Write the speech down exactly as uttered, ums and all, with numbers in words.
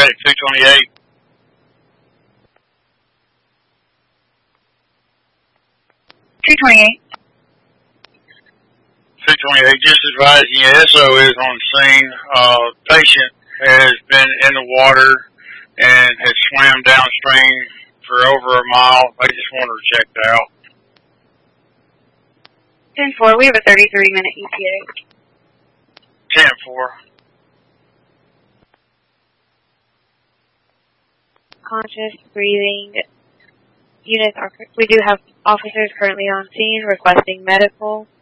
Alright, two twenty-eight. two twenty-eight. two twenty-eight, just advising you, S O is on scene. Uh, patient has been in the water and has swam downstream for over a mile. They just wanted her checked out. ten four, we have a thirty-three minute E T A. ten four. Conscious, breathing. Units are, we do have officers currently on scene requesting medical.